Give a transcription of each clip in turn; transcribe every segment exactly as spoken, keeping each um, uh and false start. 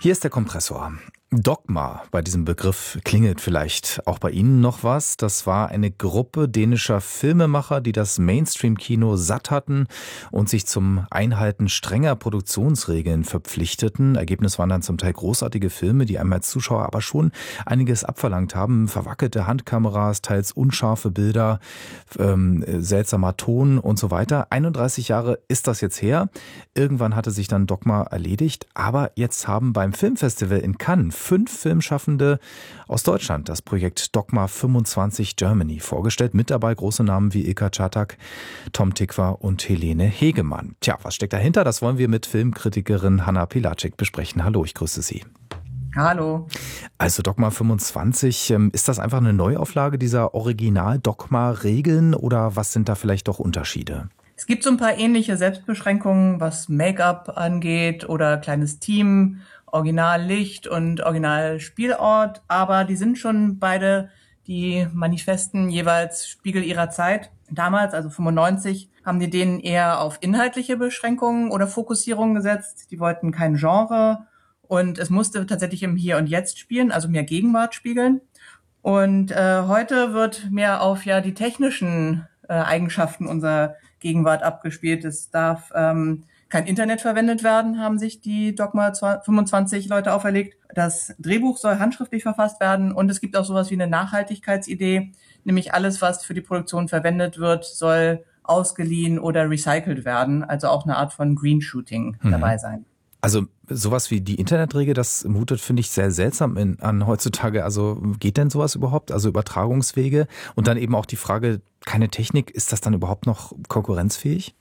Hier ist der Kompressor. Dogma, bei diesem Begriff klingelt vielleicht auch bei Ihnen noch was. Das war eine Gruppe dänischer Filmemacher, die das Mainstream-Kino satt hatten und sich zum Einhalten strenger Produktionsregeln verpflichteten. Ergebnis waren dann zum Teil großartige Filme, die einem als Zuschauer aber schon einiges abverlangt haben. Verwackelte Handkameras, teils unscharfe Bilder, ähm, seltsamer Ton und so weiter. einunddreißig Jahre ist das jetzt her. Irgendwann hatte sich dann Dogma erledigt. Aber jetzt haben beim Filmfestival in Cannes fünf Filmschaffende aus Deutschland das Projekt Dogma fünfundzwanzig Germany vorgestellt. Mit dabei große Namen wie Ilka Czatak, Tom Tykwer und Helene Hegemann. Tja, was steckt dahinter? Das wollen wir mit Filmkritikerin Hanna Pilacic besprechen. Hallo, ich grüße Sie. Hallo. Also Dogma fünfundzwanzig, ist das einfach eine Neuauflage dieser Original-Dogma-Regeln oder was sind da vielleicht doch Unterschiede? Es gibt so ein paar ähnliche Selbstbeschränkungen, was Make-up angeht oder kleines Team, Originallicht und Originalspielort, aber die sind schon beide die Manifesten jeweils Spiegel ihrer Zeit. Damals, also fünfundneunzig, haben die denen eher auf inhaltliche Beschränkungen oder Fokussierungen gesetzt. Die wollten kein Genre und es musste tatsächlich im Hier und Jetzt spielen, also mehr Gegenwart spiegeln. Und äh, heute wird mehr auf ja die technischen äh, Eigenschaften unserer Gegenwart abgespielt. Es darf ähm, kein Internet verwendet werden, haben sich die Dogma fünfundzwanzig Leute auferlegt. Das Drehbuch soll handschriftlich verfasst werden und es gibt auch sowas wie eine Nachhaltigkeitsidee, nämlich alles, was für die Produktion verwendet wird, soll ausgeliehen oder recycelt werden, also auch eine Art von Greenshooting mhm. dabei sein. Also sowas wie die Internetregel, das mutet, finde ich, sehr seltsam in, an heutzutage. Also geht denn sowas überhaupt? Also Übertragungswege und dann eben auch die Frage, keine Technik, ist das dann überhaupt noch konkurrenzfähig?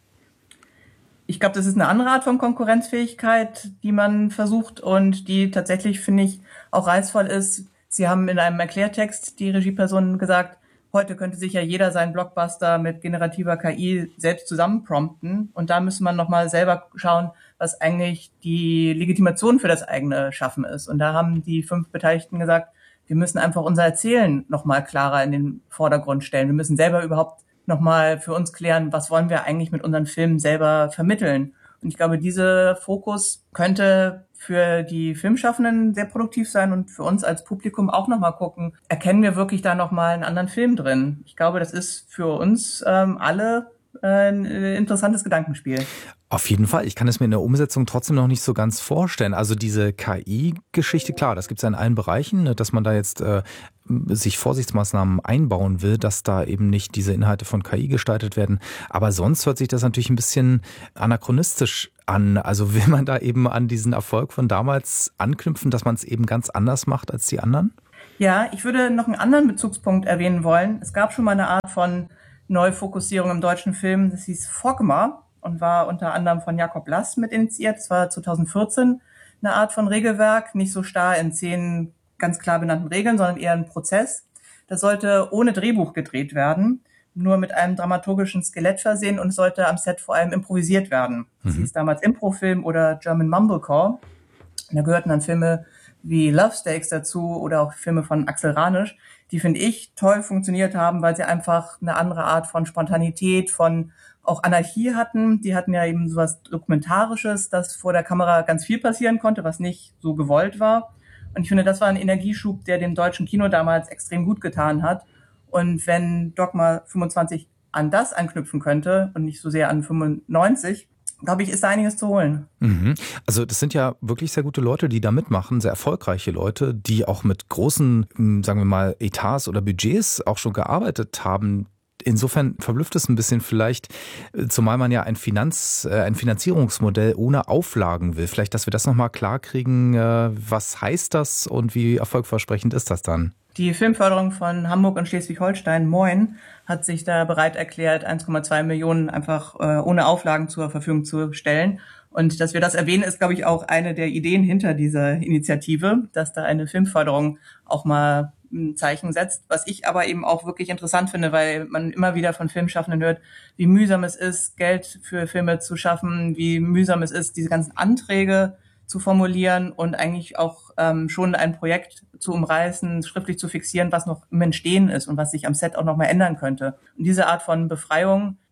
Ich glaube, das ist eine andere Art von Konkurrenzfähigkeit, die man versucht und die tatsächlich, finde ich, auch reizvoll ist. Sie haben in einem Erklärtext, die Regieperson, gesagt, heute könnte sich ja jeder seinen Blockbuster mit generativer K I selbst zusammenprompten. Und da müsste man nochmal selber schauen, was eigentlich die Legitimation für das eigene Schaffen ist. Und da haben die fünf Beteiligten gesagt, wir müssen einfach unser Erzählen nochmal klarer in den Vordergrund stellen. Wir müssen selber überhaupt nochmal für uns klären, was wollen wir eigentlich mit unseren Filmen selber vermitteln. Und ich glaube, dieser Fokus könnte für die Filmschaffenden sehr produktiv sein und für uns als Publikum auch nochmal gucken, erkennen wir wirklich da nochmal einen anderen Film drin. Ich glaube, das ist für uns ähm, alle ein interessantes Gedankenspiel. Auf jeden Fall. Ich kann es mir in der Umsetzung trotzdem noch nicht so ganz vorstellen. Also diese K I-Geschichte, klar, das gibt es ja in allen Bereichen, dass man da jetzt äh, sich Vorsichtsmaßnahmen einbauen will, dass da eben nicht diese Inhalte von K I gestaltet werden. Aber sonst hört sich das natürlich ein bisschen anachronistisch an. Also will man da eben an diesen Erfolg von damals anknüpfen, dass man es eben ganz anders macht als die anderen? Ja, ich würde noch einen anderen Bezugspunkt erwähnen wollen. Es gab schon mal eine Art von Neufokussierung im deutschen Film, das hieß Fogma und war unter anderem von Jakob Lass mit initiiert. Das war zweitausendvierzehn eine Art von Regelwerk, nicht so starr in zehn ganz klar benannten Regeln, sondern eher ein Prozess. Das sollte ohne Drehbuch gedreht werden, nur mit einem dramaturgischen Skelett versehen und sollte am Set vor allem improvisiert werden. Das mhm. hieß damals Improfilm oder German Mumblecore. Da gehörten dann Filme wie Love Stakes dazu oder auch Filme von Axel Ranisch, die, finde ich, toll funktioniert haben, weil sie einfach eine andere Art von Spontanität, von auch Anarchie hatten. Die hatten ja eben sowas Dokumentarisches, dass vor der Kamera ganz viel passieren konnte, was nicht so gewollt war. Und ich finde, das war ein Energieschub, der dem deutschen Kino damals extrem gut getan hat. Und wenn Dogma fünfundzwanzig an das anknüpfen könnte und nicht so sehr an fünfundneunzig, glaube ich, ist da einiges zu holen. Mhm. Also das sind ja wirklich sehr gute Leute, die da mitmachen, sehr erfolgreiche Leute, die auch mit großen, sagen wir mal, Etats oder Budgets auch schon gearbeitet haben. Insofern verblüfft es ein bisschen vielleicht, zumal man ja ein Finanz, ein Finanzierungsmodell ohne Auflagen will. Vielleicht, dass wir das nochmal klar kriegen, was heißt das und wie erfolgversprechend ist das dann? Die Filmförderung von Hamburg und Schleswig-Holstein, Moin, hat sich da bereit erklärt, eins Komma zwei Millionen einfach äh, ohne Auflagen zur Verfügung zu stellen. Und dass wir das erwähnen, ist, glaube ich, auch eine der Ideen hinter dieser Initiative, dass da eine Filmförderung auch mal ein Zeichen setzt. Was ich aber eben auch wirklich interessant finde, weil man immer wieder von Filmschaffenden hört, wie mühsam es ist, Geld für Filme zu schaffen, wie mühsam es ist, diese ganzen Anträge zu formulieren und eigentlich auch ähm, schon ein Projekt zu umreißen, schriftlich zu fixieren, was noch im Entstehen ist und was sich am Set auch noch mal ändern könnte. Und diese Art von Befreiung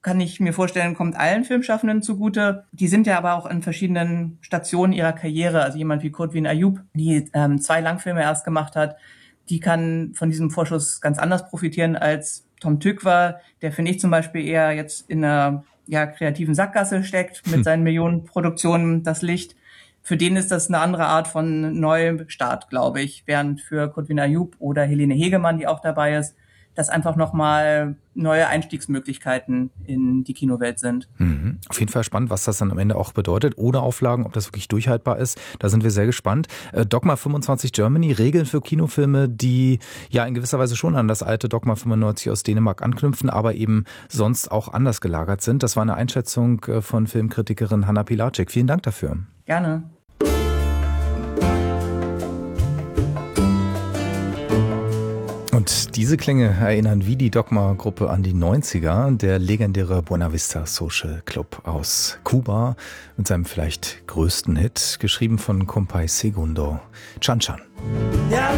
kann ich mir vorstellen, kommt allen Filmschaffenden zugute. Die sind ja aber auch in verschiedenen Stationen ihrer Karriere. Also jemand wie Kurtwin Ayub, die ähm, zwei Langfilme erst gemacht hat, die kann von diesem Vorschuss ganz anders profitieren als Tom Tykwer, der, finde ich, zum Beispiel eher jetzt in einer ja, kreativen Sackgasse steckt mit seinen Millionenproduktionen, das Licht. Für den ist das eine andere Art von Neustart, glaube ich. Während für Kurtwin Ayub oder Helene Hegemann, die auch dabei ist, das einfach nochmal neue Einstiegsmöglichkeiten in die Kinowelt sind. Mhm. Auf jeden Fall spannend, was das dann am Ende auch bedeutet. Ohne Auflagen, ob das wirklich durchhaltbar ist. Da sind wir sehr gespannt. Äh, Dogma fünfundzwanzig Germany, Regeln für Kinofilme, die ja in gewisser Weise schon an das alte Dogma fünfundneunzig aus Dänemark anknüpfen, aber eben sonst auch anders gelagert sind. Das war eine Einschätzung von Filmkritikerin Hanna Pilacic. Vielen Dank dafür. Gerne. Und diese Klänge erinnern wie die Dogma-Gruppe an die neunziger, der legendäre Buena Vista Social Club aus Kuba mit seinem vielleicht größten Hit, geschrieben von Compay Segundo, Chan Chan.